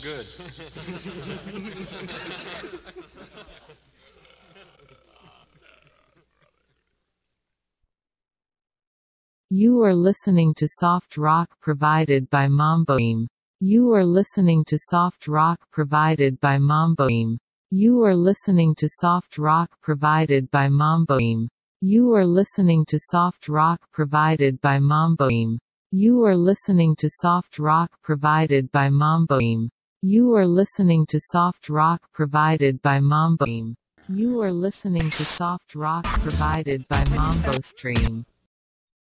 good. You are listening to soft rock provided by Mamboim. You are listening to soft rock provided by Mamboim. You are listening to soft rock provided by Mamboim. You are listening to soft rock provided by Mamboim. You are listening to soft rock provided by Mamboim. You are listening to soft rock provided by Mamboim. You are listening to soft rock provided by Mambo Stream.